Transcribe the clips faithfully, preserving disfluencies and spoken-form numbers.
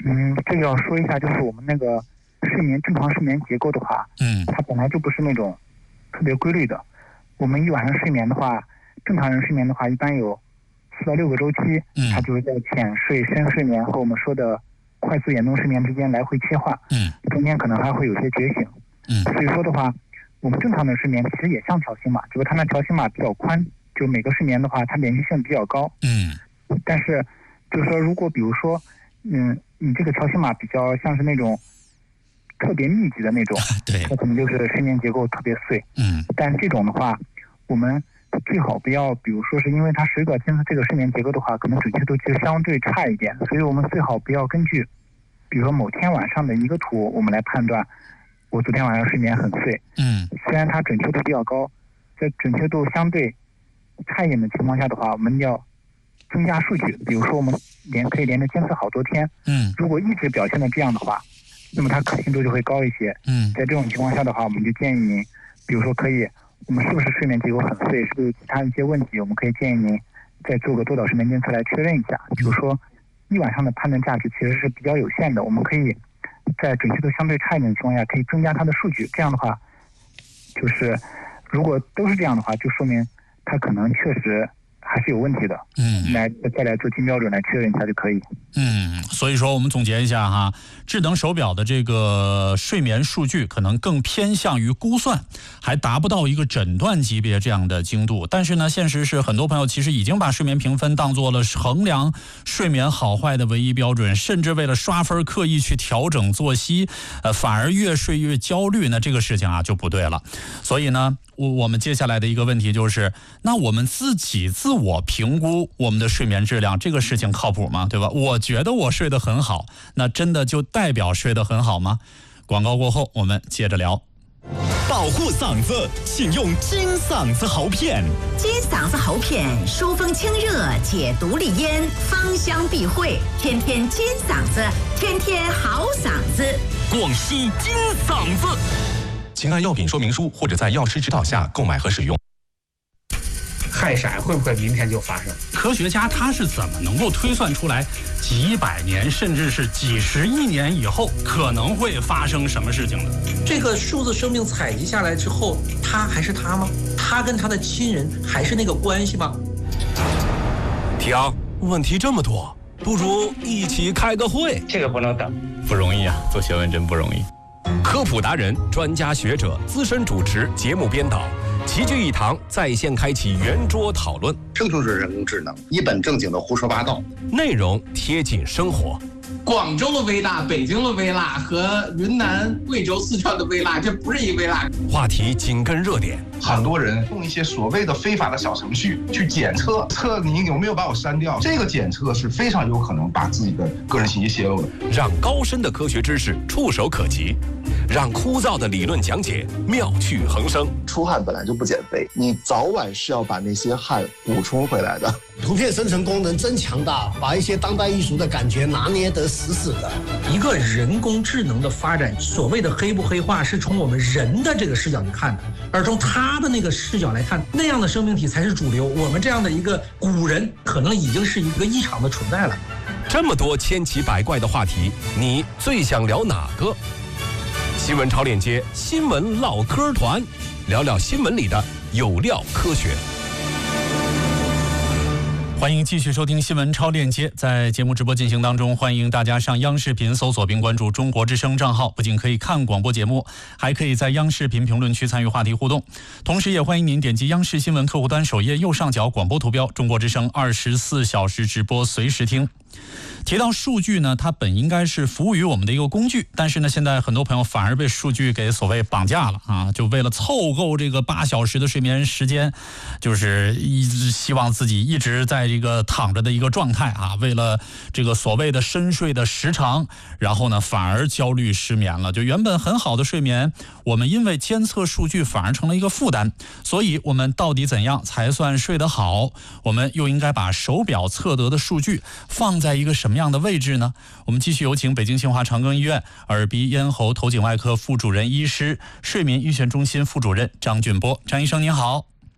嗯，这个要说一下，就是我们那个睡眠正常睡眠结构的话， 嗯， 它本来就不是那种特别规律的。我们一晚上睡眠的话，正常人睡眠的话，一般有四到六个周期， 嗯， 它就是在浅睡、深睡眠和我们说的快速眼动睡眠之间来回切换， 嗯， 中间可能还会有些觉醒， 嗯， 所以说的话，我们正常的睡眠其实也像条形码，只不过它那条形码比较宽，就每个睡眠的话，它连续性比较高， 嗯， 但是就是说，如果比如说，嗯，你这个条形码比较像是那种特别密集的那种， 对， 它可能就是睡眠结构特别碎， 嗯， 但这种的话，我们最好不要，比如说是因为它手表监测这个睡眠结构的话，可能准确度其实相对差一点，所以我们最好不要根据，比如说某天晚上的一个图，我们来判断我昨天晚上睡眠很碎。 嗯， 虽然它准确度比较高，在准确度相对差一点的情况下的话，我们要增加数据，比如说我们连可以连着监测好多天。 嗯， 如果一直表现的这样的话，那么它可信度就会高一些。 嗯， 在这种情况下的话，我们就建议您，比如说可以，我们是不是睡眠结构很碎，是不是有其他一些问题，我们可以建议您再做个多导睡眠监测来确认一下。比如说一晚上的判断价值其实是比较有限的，我们可以在准确度相对差一点的情况下，可以增加它的数据。这样的话，就是如果都是这样的话，就说明它可能确实还是有问题的。 嗯， 来再来做金标准来确认一下就可以。 嗯，所以说我们总结一下哈，智能手表的这个睡眠数据可能更偏向于估算，还达不到一个诊断级别这样的精度。但是呢，现实是很多朋友其实已经把睡眠评分当做了衡量睡眠好坏的唯一标准，甚至为了刷分刻意去调整作息，呃，反而越睡越焦虑，那这个事情啊就不对了。所以呢，我我们接下来的一个问题就是，那我们自己自我评估我们的睡眠质量，这个事情靠谱吗？对吧？我觉得我睡得很好，那真的就代表睡得很好吗？广告过后我们接着聊。 保护嗓子，请用金嗓子喉片。 金嗓子喉片疏风清热，解毒利咽，芳香避秽，天天金嗓子，天天好嗓子。 广西金嗓子。请看药品说明书或者在药师指导下购买和使用。 氦闪会不会明天就发生？ 科学家他是怎么能够推算出来几百年甚至是几十亿年以后可能会发生什么事情的？ 这个数字生命采集下来之后，他还是他吗？他跟他的亲人还是那个关系吗？ 提昂，问题这么多，不如一起开个会。 这个不能等， 不容易啊，做学问真不容易。科普达人、专家学者、资深主持、节目编导齐聚一堂，在线开启圆桌讨论。 生成式人工智能一本正经的胡说八道， 内容贴近生活。 广州的微辣、北京的微辣和云南、贵州、四川的微辣，这不是一微辣。 话题紧跟热点， 很多人用一些所谓的非法的小程序去检测，测你有没有把我删掉。这个检测是非常有可能把自己的个人信息泄露的。 让高深的科学知识触手可及，让枯燥的理论讲解妙趣横生。 出汗本来就不减肥，你早晚是要把那些汗补充回来的。 图片生成功能真强大，把一些当代艺术的感觉拿捏得死死的。 一个人工智能的发展，所谓的黑不黑化，是从我们人的这个视角去看的，而从他的那个视角来看，那样的生命体才是主流。我们这样的一个古人，可能已经是一个异常的存在了。 这么多千奇百怪的话题，你最想聊哪个？新闻超链接，新闻唠嗑团，聊聊新闻里的有料科学。 欢迎继续收听新闻超链接，在节目直播进行当中，欢迎大家上央视频搜索并关注中国之声账号，不仅可以看广播节目，还可以在央视频评论区参与话题互动。同时也欢迎您点击央视新闻客户端首页右上角广播图标，中国之声二十四小时直播随时听。提到数据呢，它本应该是服务于我们的一个工具，但是呢，现在很多朋友反而被数据给所谓绑架了啊！就为了凑够这个八小时的睡眠时间，就是一直希望自己一直在这个躺着的一个状态啊，为了这个所谓的深睡的时长，然后呢，反而焦虑失眠了。就原本很好的睡眠，我们因为监测数据反而成了一个负担。所以，我们到底怎样才算睡得好？我们又应该把手表测得的数据放在一个什么样的位置呢？我们继续有请北京新华长庚医院耳鼻咽喉头颈外科副主任医师、睡眠医学中心副主任张俊波。张医生您好。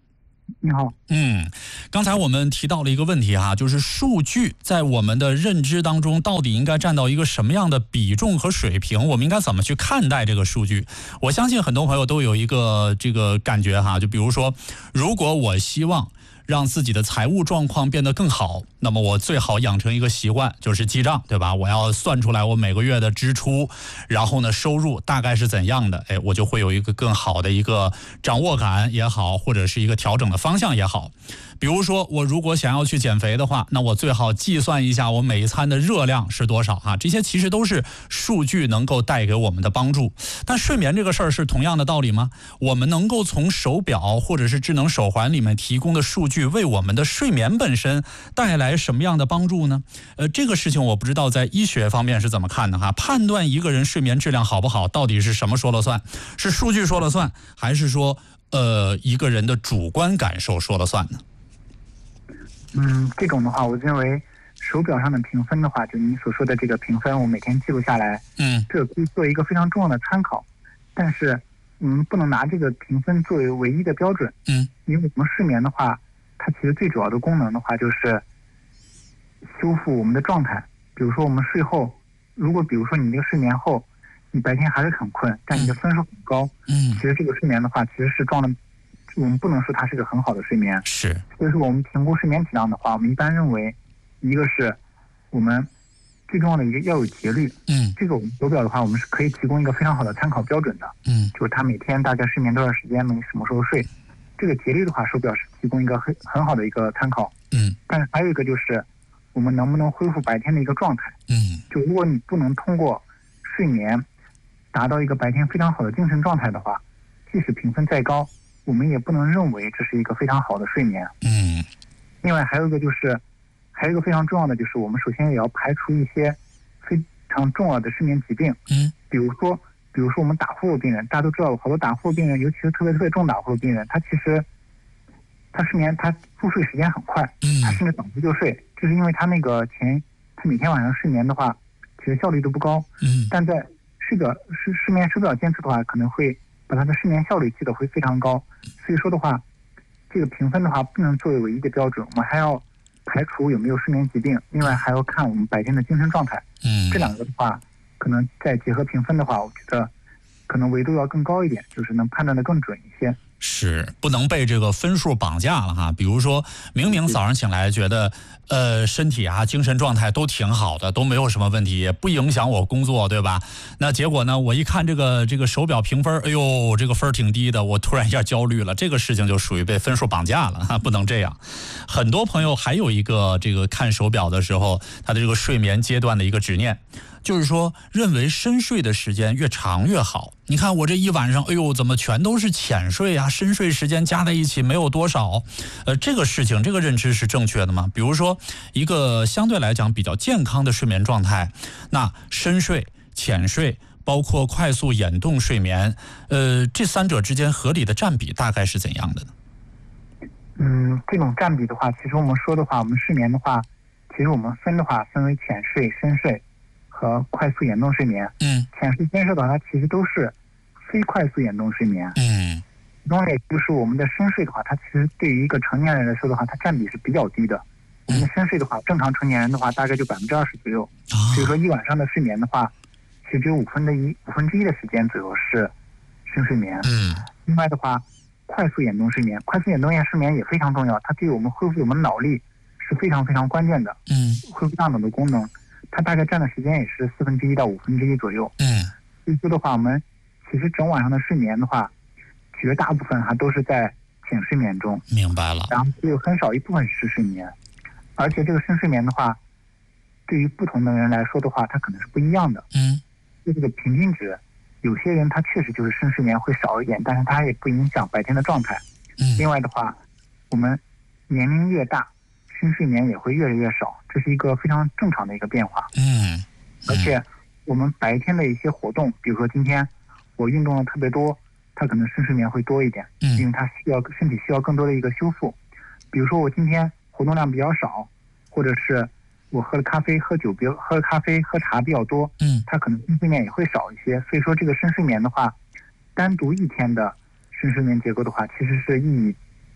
你好。 嗯，刚才我们提到了一个问题哈，就是数据在我们的认知当中到底应该占到一个什么样的比重和水平？我们应该怎么去看待这个数据？我相信很多朋友都有一个这个感觉哈，就比如说，如果我希望让自己的财务状况变得更好，那么我最好养成一个习惯，就是记账，对吧？我要算出来我每个月的支出，然后呢收入大概是怎样的，哎，我就会有一个更好的一个掌握感也好，或者是一个调整的方向也好。比如说我如果想要去减肥的话，那我最好计算一下我每一餐的热量是多少啊，这些其实都是数据能够带给我们的帮助。但睡眠这个事儿是同样的道理吗？我们能够从手表或者是智能手环里面提供的数据为我们的睡眠本身带来什么样的帮助呢？呃，这个事情我不知道在医学方面是怎么看的哈。判断一个人睡眠质量好不好，到底是什么说了算？是数据说了算，还是说呃一个人的主观感受说了算呢？ 嗯，这种的话，我认为手表上的评分的话，就你所说的这个评分，我每天记录下来， 嗯， 这可以做一个非常重要的参考。但是，嗯，不能拿这个评分作为唯一的标准， 嗯， 因为我们睡眠的话，它其实最主要的功能的话，就是修复我们的状态。比如说，我们睡后，如果比如说你这个睡眠后，你白天还是很困，但你的分数很高， 嗯， 其实这个睡眠的话，其实是撞了。我们不能说它是个很好的睡眠， 是。 所以说我们评估睡眠质量的话，我们一般认为，一个是我们最重要的一个要有节律， 嗯， 这个我们手表的话，我们是可以提供一个非常好的参考标准的， 嗯， 就是它每天大概睡眠多少时间，每什么时候睡，这个节律的话，手表是提供一个很很好的一个参考， 嗯， 但是还有一个就是我们能不能恢复白天的一个状态， 嗯， 就如果你不能通过睡眠达到一个白天非常好的精神状态的话，即使评分再高，我们也不能认为这是一个非常好的睡眠。 嗯， 另外还有一个就是，还有一个非常重要的就是，我们首先也要排除一些非常重要的睡眠疾病。 嗯， 比如说，比如说我们打呼噜病人，大家都知道，好多打呼噜病人，尤其是特别特别重打呼噜病人，他其实他睡眠他入睡时间很快，他甚至倒头就睡，就是因为他那个前他每天晚上睡眠的话，其实效率都不高。 嗯， 但在睡表睡睡眠手表监测的话，可能会把他的睡眠效率记得会非常高。所以说的话，这个评分的话不能作为唯一的标准，我们还要排除有没有睡眠疾病，另外还要看我们白天的精神状态。 嗯， 这两个的话，可能再结合评分的话，我觉得可能维度要更高一点，就是能判断的更准一些。 是不能被这个分数绑架了哈。比如说明明早上醒来觉得呃身体啊精神状态都挺好的，都没有什么问题，也不影响我工作，对吧？那结果呢，我一看这个这个手表评分，哎呦这个分挺低的，我突然一下焦虑了，这个事情就属于被分数绑架了哈，不能这样。很多朋友还有一个这个看手表的时候他的这个睡眠阶段的一个执念，就是说认为深睡的时间越长越好。你看我这一晚上，哎呦，怎么全都是浅睡啊？深睡时间加在一起没有多少。呃，这个事情，这个认知是正确的吗？比如说，一个相对来讲比较健康的睡眠状态，那深睡、浅睡，包括快速眼动睡眠，呃，这三者之间合理的占比大概是怎样的呢？ 嗯，这种占比的话，其实我们说的话，我们睡眠的话，其实我们分的话，分为浅睡、深睡和快速眼动睡眠。 嗯， 浅睡、深睡的话，它其实都是非快速眼动睡眠。 嗯， 其中也就是我们的深睡的话，它其实对于一个成年人来说的话，它占比是比较低的。我们的深睡的话，正常成年人的话，大概就百分之二十左右。所以说，一晚上的睡眠的话，其实只有五分之一、五分之一的时间左右是深睡眠。 嗯， 另外的话，快速眼动睡眠，快速眼动睡眠也非常重要，它对我们恢复我们脑力是非常非常关键的。 嗯， 恢复大脑的功能，它大概占的时间也是四分之一到五分之一左右。 嗯， 所以说的话，我们其实整晚上的睡眠的话，绝大部分还都是在浅睡眠中。 明白了。 然后只有很少一部分是睡眠，而且这个深睡眠的话，对于不同的人来说的话，它可能是不一样的。 嗯， 就这个平均值，有些人他确实就是深睡眠会少一点，但是他也不影响白天的状态。 嗯， 另外的话，我们年龄越大，深睡眠也会越来越少，这是一个非常正常的一个变化。 嗯，嗯而且我们白天的一些活动，比如说今天我运动的特别多，它可能深睡眠会多一点， 嗯， 因为它需要身体需要更多的一个修复。比如说我今天活动量比较少，或者是我喝了咖啡、喝酒，比如喝咖啡、喝茶比较多， 嗯， 它可能深睡眠也会少一些。所以说这个深睡眠的话，单独一天的深睡眠结构的话，其实是意义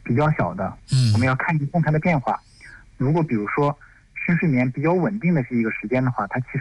比较小的， 嗯， 我们要看一动态的变化。如果比如说深睡眠比较稳定的是一个时间的话，它其实